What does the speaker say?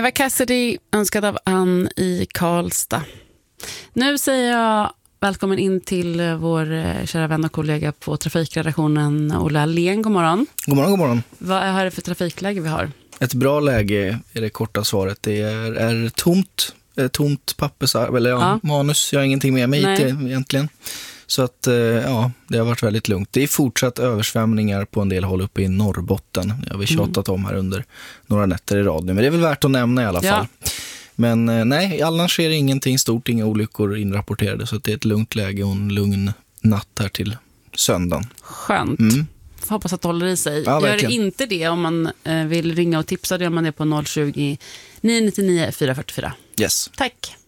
Eva Cassidy, önskad av Ann i Karlstad. Nu säger jag välkommen in till vår kära vän och kollega på trafikredaktionen, Ola Allén. God morgon. God morgon, god morgon. Vad är det för trafikläge vi har? Ett bra läge är det korta svaret. Det är tomt pappersarv, eller manus. Jag har ingenting med mig hit egentligen. Så att det har varit väldigt lugnt. Det är fortsatt översvämningar på en del håll uppe i Norrbotten. Jag har vi tjatat om här under några nätter i radio. Men det är väl värt att nämna i alla fall. Men nej, annars sker det ingenting stort, inga olyckor inrapporterade. Så att det är ett lugnt läge och en lugn natt här till söndagen. Skönt. Hoppas att det håller i sig. Ja, gör det inte det om man vill ringa och tipsa, då gör man det på 020 999 444. Yes. Tack.